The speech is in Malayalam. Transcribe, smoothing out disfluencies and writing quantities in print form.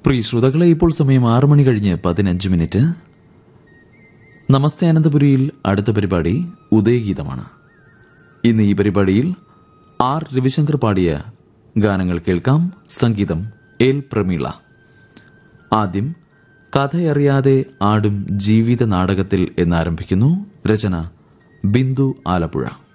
പ്രിയ ശ്രോതാക്കളെ, ഇപ്പോൾ സമയം 6 മണി കഴിഞ്ഞ് 15 നമസ്തേ അനന്തപുരിയിൽ അടുത്ത പരിപാടി ഉദയഗീതമാണ്. ഇന്ന് ഈ പരിപാടിയിൽ ആർ രവിശങ്കർ പാടിയ ഗാനങ്ങൾ കേൾക്കാം. സംഗീതം എൽ പ്രമീള. ആദ്യം കഥയറിയാതെ ആടും ജീവിത നാടകത്തിൽ എന്നാരംഭിക്കുന്നു. രചന ബിന്ദു ആലപ്പുഴ.